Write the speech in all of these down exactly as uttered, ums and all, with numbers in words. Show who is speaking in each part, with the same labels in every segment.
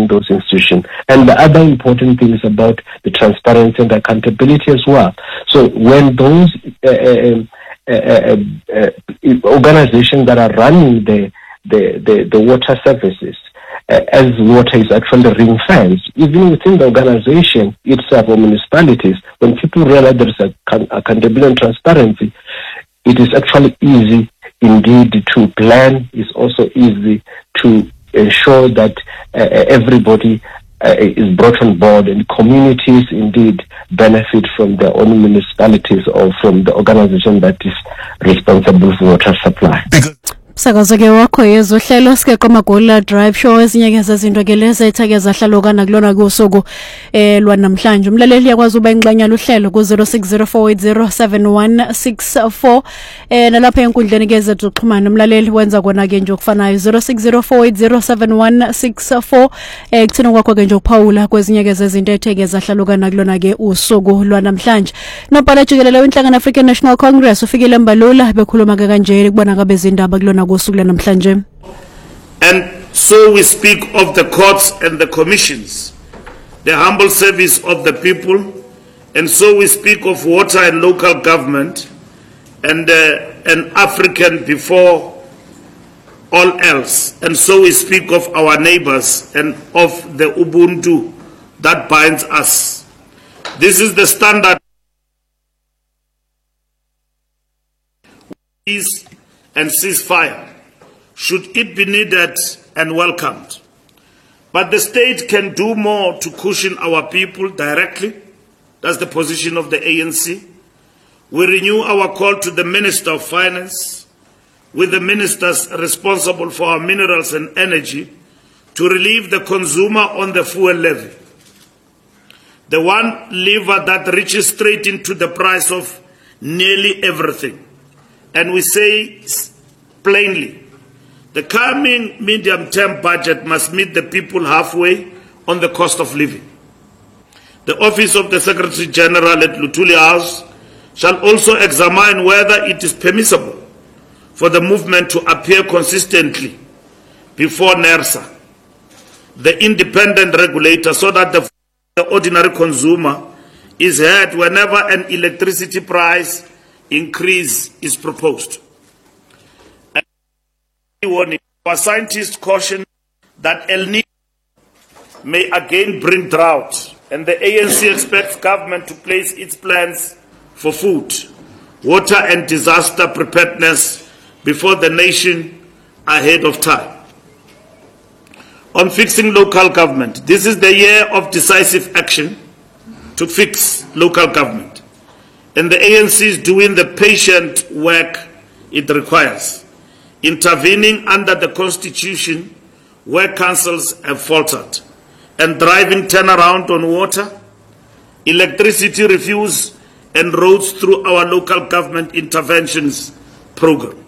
Speaker 1: within those institutions. And the other important thing is about the transparency and accountability as well. So when those uh, uh, uh, uh, uh, organizations that are running the the, the, the water services, uh, as water is actually ring-fenced, even within the organization itself or municipalities, when people realize there is a accountability and transparency, it is actually easy indeed to plan. It's also easy to ensure that uh, everybody uh, is brought on board, and communities indeed benefit from their own municipalities or from the organization that is responsible for water supply.
Speaker 2: Sakazake wakho yezohlelo sike kwamagola drive show ezinye zezinto ke lezi ethake zahlalokana kulona kusuku eh lwa namhlanje. Umlaleli yakwazi uba ingxanya luhlelo ku zero six zero four eight zero seven one six four eh nalapha enkundleni ke zethu xhumana umlaleli wenza kona ke nje okufanayo zero six zero four eight zero seven one six four eh kuthina kwakho ke nje ukuphawula kwezinye ke zezinto etheke zahlalokana kulona ke usuku lwa namhlanje. Nobhala jikelele wenhlangano African National Congress ufikile Mbalula bekhuluma ke kanje kubona ngabe izindaba kulona.
Speaker 3: And so we speak of the courts and the commissions, the humble service of the people, and so we speak of water and local government, and uh, an African before all else, and so we speak of our neighbors and of the Ubuntu that binds us. This is the standard peace and ceasefire, should it be needed and welcomed. But the state can do more to cushion our people directly. That's the position of the A N C. We renew our call to the Minister of Finance, with the ministers responsible for our minerals and energy, to relieve the consumer on the fuel levy, the one lever that reaches straight into the price of nearly everything. And we say plainly, the coming medium-term budget must meet the people halfway on the cost of living. The Office of the Secretary General at Luthuli House shall also examine whether it is permissible for the movement to appear consistently before NERSA, the independent regulator, so that the, the ordinary consumer is heard whenever an electricity price increase is proposed. And our scientists caution that El Niño may again bring drought, and the A N C expects government to place its plans for food, water and disaster preparedness before the nation ahead of time. On fixing local government, this is the year of decisive action to fix local government. And the A N C is doing the patient work it requires, intervening under the Constitution where councils have faltered, and driving turnaround on water, electricity refuse, and roads through our local government interventions program.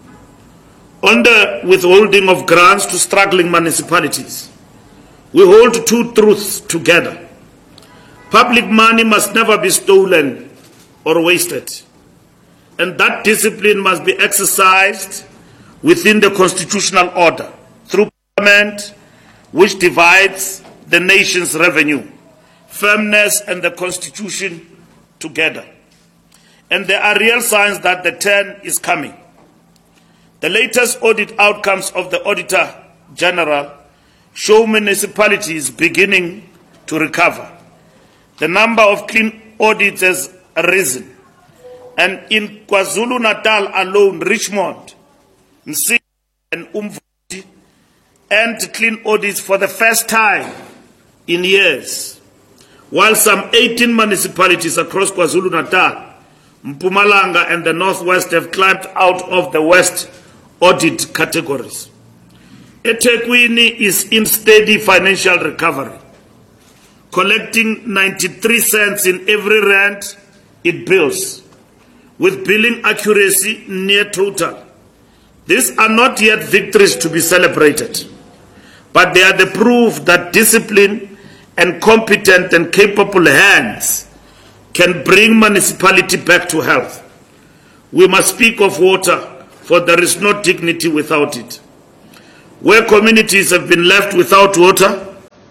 Speaker 3: On the withholding of grants to struggling municipalities, we hold two truths together. Public money must never be stolen or wasted, and that discipline must be exercised within the constitutional order through parliament, which divides the nation's revenue, firmness and the constitution together. And there are real signs that the turn is coming. The latest audit outcomes of the Auditor General show municipalities beginning to recover. The number of clean audits has risen, and in KwaZulu-Natal alone, Richmond, Msini and Umvoti earned clean audits for the first time in years, while some eighteen municipalities across KwaZulu-Natal, Mpumalanga and the Northwest have climbed out of the West audit categories. eThekwini is in steady financial recovery, collecting ninety-three cents in every rand it bills, with billing accuracy near total. These are not yet victories to be celebrated, but they are the proof that discipline and competent and capable hands can bring municipality back to health. We must speak of water, for there is no dignity without it. Where communities have been left without water,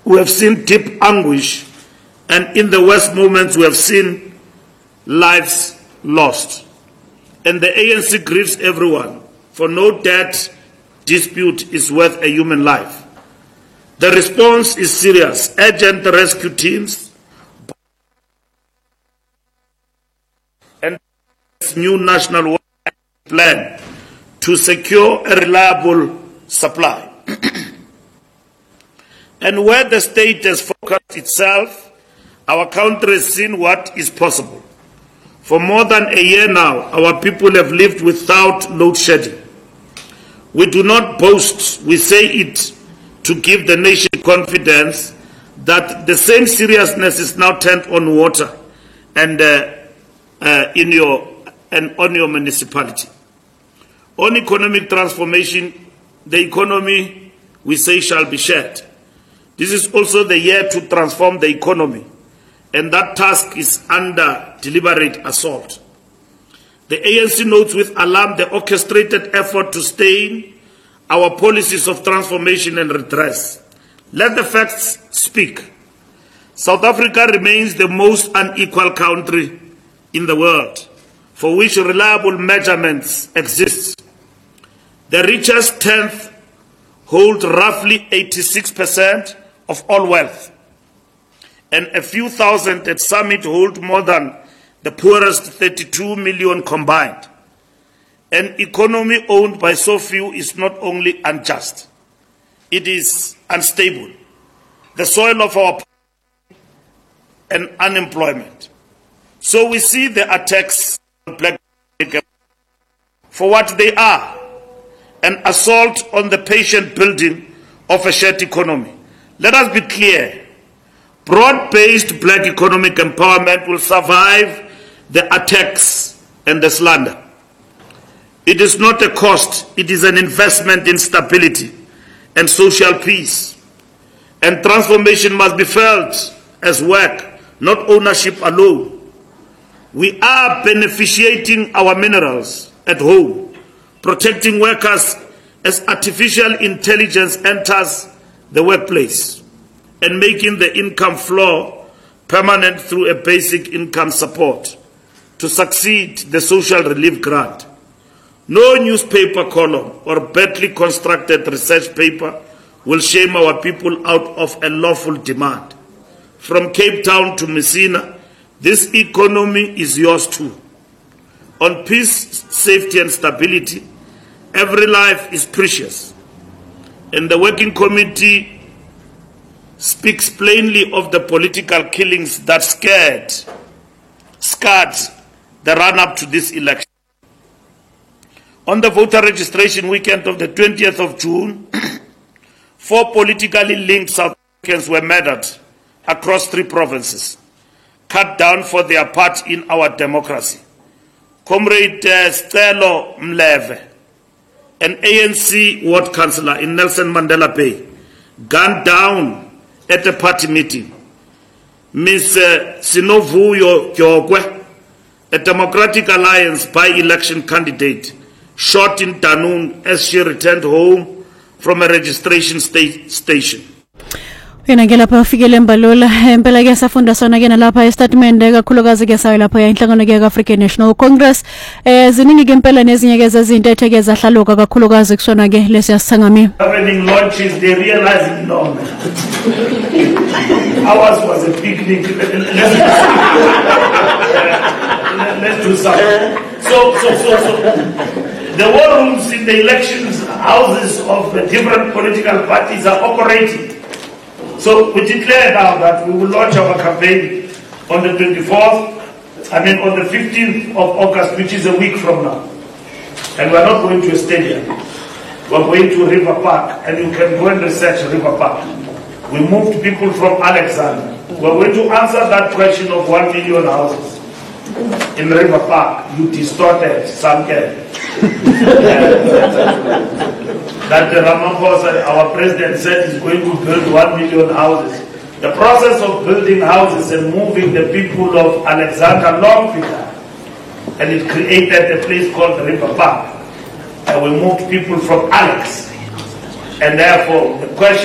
Speaker 3: we have seen deep anguish, and in the worst moments we have seen lives lost. And the A N C grieves everyone, for no debt dispute is worth a human life. The response is serious. Urgent rescue teams and new national plan to secure a reliable supply. And where the state has focused itself, our country has seen what is possible. For more than a year now, our people have lived without load shedding. We do not boast, we say it to give the nation confidence that the same seriousness is now turned on water and uh, uh, in your and on your municipality. On economic transformation, the economy, we say, shall be shared. This is also the year to transform the economy, and that task is under deliberate assault. The A N C notes with alarm the orchestrated effort to stain our policies of transformation and redress. Let the facts speak. South Africa remains the most unequal country in the world, for which reliable measurements exist. The richest tenth hold roughly eighty-six percent of all wealth, and a few thousand at summit hold more than the poorest thirty-two million combined. An economy owned by so few is not only unjust, it is unstable. The soil of our and unemployment. So we see the attacks on black for what they are, an assault on the patient building of a shared economy. Let us be clear, broad-based black economic empowerment will survive the attacks and the slander. It is not a cost, it is an investment in stability and social peace. And transformation must be felt as work, not ownership alone. We are beneficiating our minerals at home, protecting workers as artificial intelligence enters the workplace, and making the income floor permanent through a basic income support to succeed the social relief grant. No newspaper column or badly constructed research paper will shame our people out of a lawful demand. From Cape Town to Messina, this economy is yours too. On peace, safety and stability, every life is precious. And the working committee speaks plainly of the political killings that scared, scarred the run-up to this election. On the voter registration weekend of the twentieth of June, four politically linked South Africans were murdered across three provinces, cut down for their part in our democracy. Comrade uh, Stelo Mleve, an A N C ward councillor in Nelson Mandela Bay, gunned down at a party meeting. Miz Uh, Sinovuyo Gyogwe, a Democratic Alliance by-election candidate, shot in Tanun as she returned home from a registration sta station.
Speaker 2: Yena ke lapha ufikele embalula impela ke safunda sona ke nalapha estatement kakhulukazi ke sayo lapha inhlangano ke African National Congress eh ziningi ke impela nezinye ke zezinto etheke zahlaluka kakhulukazi kusona ke lesiyasithangami.
Speaker 3: Happening launches, they realize no. Ours was a picnic. Let's, let's do something. So so so so the war rooms in the elections houses of the different political parties are operating. So we declare now that we will launch our campaign on the twenty-fourth, I mean on the fifteenth of August, which is a week from now. And we are not going to a stadium. We are going to River Park, and you can go and research River Park. We moved people from Alexander. We are going to answer that question of one million houses in River Park. You distorted some care. That the Ramaphosa, our president, said is going to build one million houses. The process of building houses and moving the people of Alexander long began, and it created a place called the River Park. And we moved people from Alex. And therefore, the question